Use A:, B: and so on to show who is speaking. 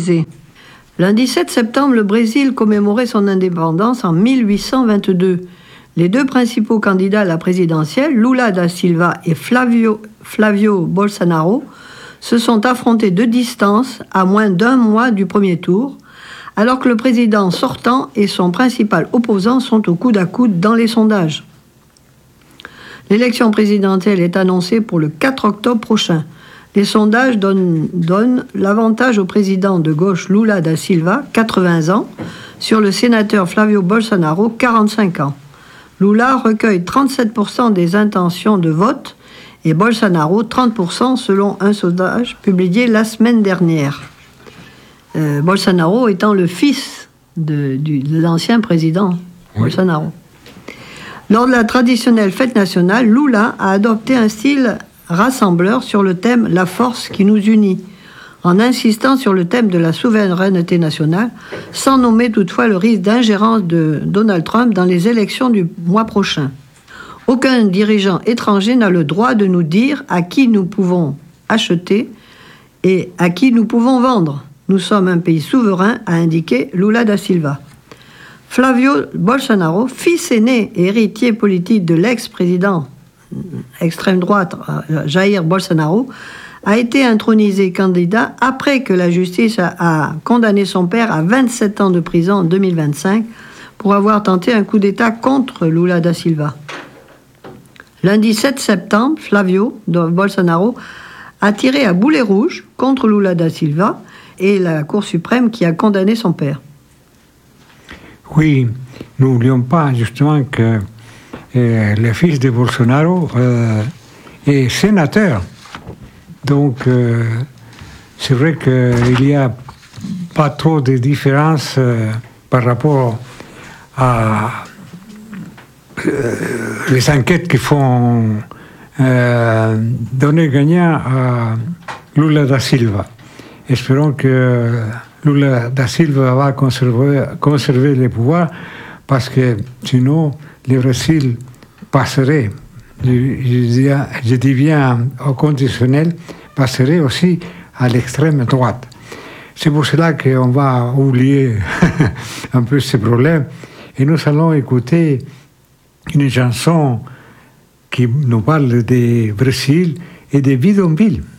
A: Élysée. Lundi 7 septembre, le Brésil commémorait son indépendance en 1822. Les deux principaux candidats à la présidentielle, Lula da Silva et Flavio Bolsonaro, se sont affrontés de distance à moins d'un mois du premier tour, alors que le président sortant et son principal opposant sont au coude à coude dans les sondages. L'élection présidentielle est annoncée pour le 4 octobre prochain. Les sondages donnent l'avantage au président de gauche Lula da Silva, 80 ans, sur le sénateur Flavio Bolsonaro, 45 ans. Lula recueille 37% des intentions de vote et Bolsonaro 30% selon un sondage publié la semaine dernière. Bolsonaro étant le fils de l'ancien président Bolsonaro. Lors de la traditionnelle fête nationale, Lula a adopté un style rassembleur sur le thème « La force qui nous unit », en insistant sur le thème de la souveraineté nationale, sans nommer toutefois le risque d'ingérence de Donald Trump dans les élections du mois prochain. Aucun dirigeant étranger n'a le droit de nous dire à qui nous pouvons acheter et à qui nous pouvons vendre. Nous sommes un pays souverain, a indiqué Lula da Silva. Flavio Bolsonaro, fils aîné et héritier politique de l'ex-président extrême droite Jair Bolsonaro, a été intronisé candidat après que la justice a condamné son père à 27 ans de prison en 2025 pour avoir tenté un coup d'État contre Lula da Silva. Lundi 7 septembre, Flavio Bolsonaro a tiré à boulet rouge contre Lula da Silva et la Cour suprême qui a condamné son père.
B: Oui, n'oublions pas justement que le fils de Bolsonaro est sénateur. Donc, c'est vrai qu'il n'y a pas trop de différence par rapport à les enquêtes qui font donner gagnant à Lula da Silva. Espérons que Lula da Silva va conserver le pouvoir parce que sinon, le Brésil passerait, je dis bien au conditionnel, passerait aussi à l'extrême droite. C'est pour cela qu'on va oublier un peu ces problèmes et nous allons écouter une chanson qui nous parle du Brésil et des bidonvilles.